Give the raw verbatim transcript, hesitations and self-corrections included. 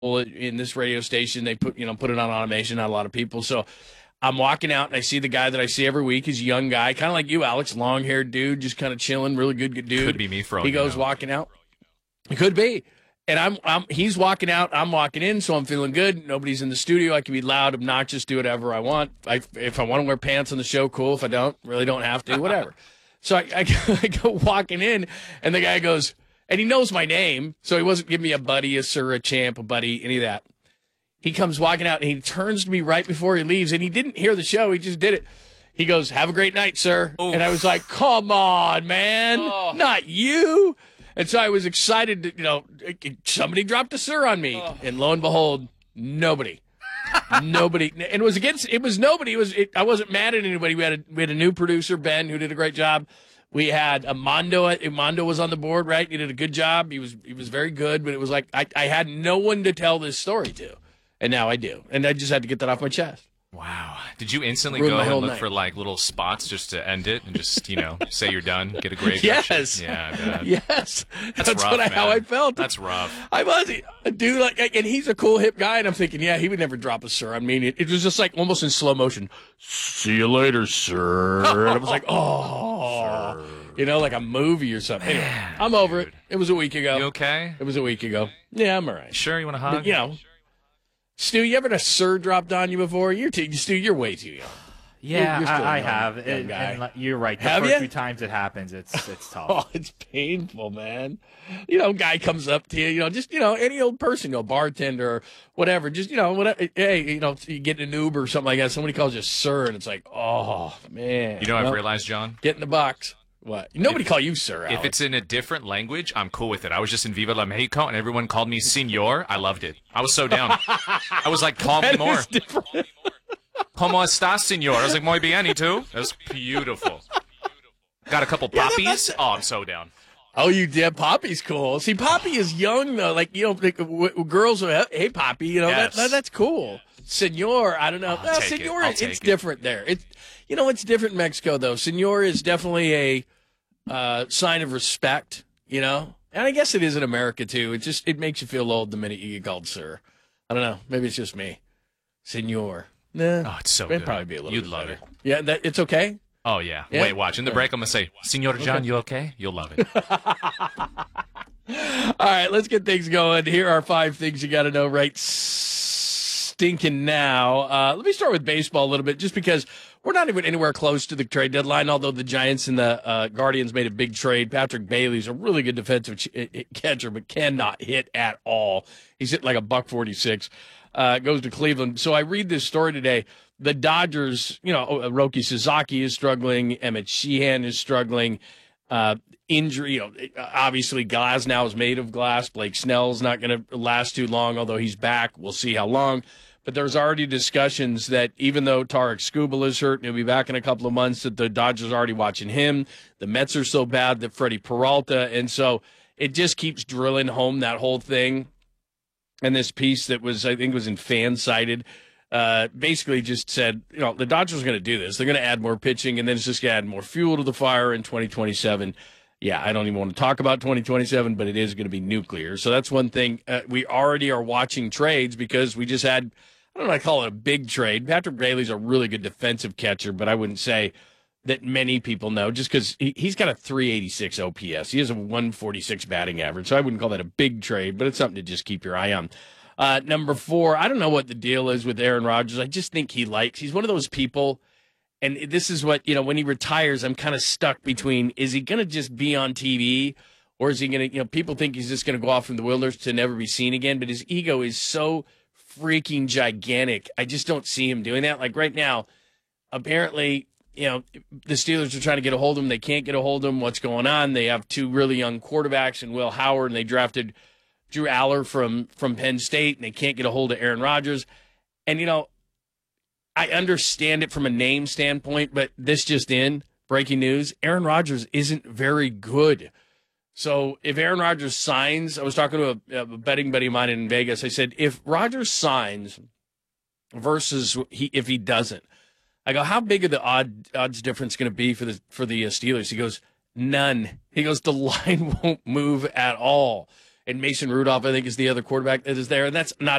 in this radio station. They put, you know, put it on automation, not a lot of people. So I'm walking out and I see the guy that I see every week. He's a young guy, kind of like you, Alex, long-haired dude, just kind of chilling, really good, good dude. Could be me for all He you goes know. walking out. It could be. And I'm, I'm, he's walking out, I'm walking in, so I'm feeling good. Nobody's in the studio. I can be loud, obnoxious, do whatever I want. I, if I want to wear pants on the show, cool. If I don't, really don't have to, whatever. So I, I, I go walking in, and the guy goes, and he knows my name, so he wasn't giving me a buddy, a sir, a champ, a buddy, any of that. He comes walking out, and he turns to me right before he leaves, and he didn't hear the show. He just did it. He goes, "Have a great night, sir." Oof. And I was like, come on, man, oh. Not you. And so I was excited to, you know, somebody dropped a sir on me. Oh. And lo and behold, nobody. Nobody. And it was against, it was nobody. It was, it, I wasn't mad at anybody. We had a, we had a new producer, Ben, who did a great job. We had a Mondo. Mondo was on the board, right? He did a good job. He was, he was very good, but it was like, I, I had no one to tell this story to. And now I do. And I just had to get that off my chest. Wow. Did you instantly Ruined go and look night. for like little spots just to end it and just, you know, say you're done, get a grave? Yes. Yeah, I bet. Yes. That's, That's rough, what I, how I felt. That's rough. I was, dude, like, and he's a cool, hip guy, and I'm thinking, yeah, he would never drop a sir. I mean, it, it was just like almost in slow motion. See you later, sir. And I was like, oh, sir. You know, like a movie or something. Anyway, Man, I'm over dude. it. It was a week ago. You okay? It was a week ago. Yeah, I'm all right. Sure, you want to hug? But, you know, Stu, you ever had a sir dropped on you before? You're too, Stu, you're way too young. Yeah, you're, you're I, I young, have. young And, guy. and you're right. The Have first ya? few times it happens, it's it's tough. Oh, it's painful, man. You know, guy comes up to you, you know, just, you know, any old person, you know, bartender or whatever, just, you know, whatever, hey, you know, you get in an Uber or something like that, somebody calls you sir, and it's like, oh, man. You know what well, I've realized, John? Get in the box. What? Nobody If- call you sir, Alex. If it's in a different language, I'm cool with it. I was just in Viva la Mexico, and everyone called me senor. I loved it. I was so down. I was like, call me That more. is different. ¿Cómo estás, senor? I was like, muy bien, y tú? That was beautiful. Got a couple Yeah, that- poppies. that's- Oh, I'm so down. Oh, you did. Poppy's cool. See, Poppy is young, though. Like, you know, like, w- w- girls are, hey, Poppy, you know, Yes. that, that, that's cool. Senor, I don't know. I'll well, take it. Senor, I'll it's take it. different there. It's, you know, it's different in Mexico, though. Senor is definitely a uh, sign of respect, you know? And I guess it is in America, too. It just, it makes you feel old the minute you get called sir. I don't know. Maybe it's just me. Senor. Nah. Oh, it's so It'd good. probably be a little You'd bit love better. it. Yeah, that, it's okay? Oh, yeah. Yeah? Wait, watch. In the break, I'm going to say, Senor John, you okay? You'll love it. All right, let's get things going. Here are five things you got to know right stinking now. Uh, let me start with baseball a little bit, just because we're not even anywhere close to the trade deadline, although the Giants and the uh, Guardians made a big trade. Patrick Bailey's a really good defensive ch- catcher, but cannot hit at all. He's hit like a buck forty-six. Uh, goes to Cleveland. So I read this story today. The Dodgers, you know, Roki Sasaki is struggling. Emmett Sheehan is struggling. Uh, injury, you know, obviously Glasnow is made of glass. Blake Snell's not going to last too long, although he's back. We'll see how long. But there's already discussions that even though Tarek Skubal is hurt and he'll be back in a couple of months, that the Dodgers are already watching him. The Mets are so bad that Freddie Peralta. And so it just keeps drilling home that whole thing. And this piece that was, I think, was in Fansided, uh, basically just said, you know, the Dodgers are going to do this. They're going to add more pitching, and then it's just going to add more fuel to the fire in twenty twenty-seven. Yeah, I don't even want to talk about twenty twenty-seven, but it is going to be nuclear. So that's one thing. Uh, we already are watching trades because we just had, I don't know, I call it a big trade. Patrick Bailey's a really good defensive catcher, but I wouldn't say that many people know just because he, he's got a three eighty-six O P S. He has a one forty-six batting average, so I wouldn't call that a big trade, but it's something to just keep your eye on. Uh, number four, I don't know what the deal is with Aaron Rodgers. I just think he likes, he's one of those people, and this is what, you know, when he retires, I'm kind of stuck between, is he going to just be on T V, or is he going to, you know, people think he's just going to go off from the wilderness to never be seen again, but his ego is so freaking gigantic. I just don't see him doing that. Like right now, apparently, you know, the Steelers are trying to get a hold of him. They can't get a hold of him. What's going on? They have two really young quarterbacks and Will Howard, and they drafted Drew Aller from, from Penn State, and they can't get a hold of Aaron Rodgers. And, you know, I understand it from a name standpoint, but this just in, breaking news, Aaron Rodgers isn't very good. So if Aaron Rodgers signs, I was talking to a, a betting buddy of mine in Vegas. I said, if Rodgers signs versus he, if he doesn't, I go, how big are the odd, odds difference going to be for the for the uh, Steelers? He goes, none. He goes, the line won't move at all. and Mason Rudolph, I think, is the other quarterback that is there. And that's not